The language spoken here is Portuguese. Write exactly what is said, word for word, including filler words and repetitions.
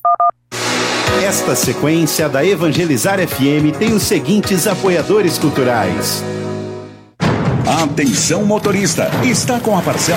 Esta sequência da Evangelizar F M tem os seguintes apoiadores culturais. Atenção motorista, está com a parcela